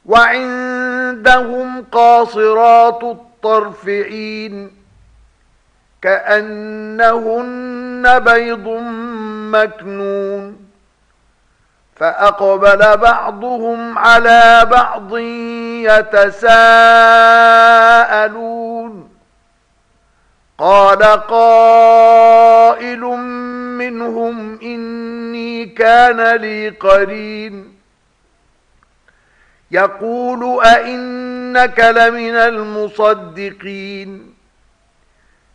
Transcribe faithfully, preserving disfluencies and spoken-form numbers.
وعندهم قاصرات الطرف عين كأنهن بيض مكنون فأقبل بعضهم على بعض يتساءلون قال قائل منهم إني كان لي قرين يقول أئنك لمن المصدقين